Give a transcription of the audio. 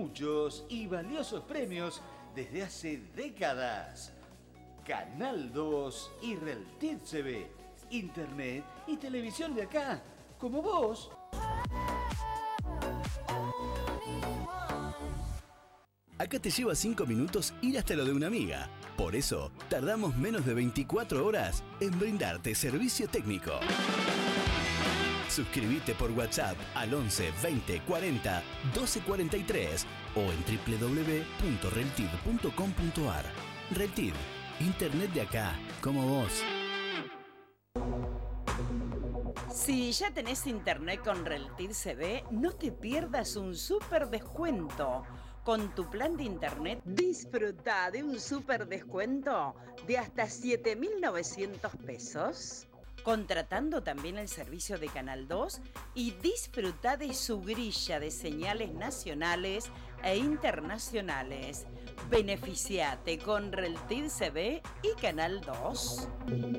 muchos y valiosos premios desde hace décadas. Canal 2 y Reltiv TV, internet y televisión de acá, como vos. Acá te lleva 5 minutos ir hasta lo de una amiga. Por eso, tardamos menos de 24 horas en brindarte servicio técnico. Suscríbete por WhatsApp al 11 20 40 12 43 o en www.reltiv.com.ar. Reltiv, internet de acá, como vos. Si ya tenés internet con Reltiv CB, no te pierdas un súper descuento. Con tu plan de internet, disfruta de un súper descuento de hasta 7.900 pesos. Contratando también el servicio de Canal 2 y disfruta de su grilla de señales nacionales e internacionales. Beneficiate con Reltiv CB y Canal 2.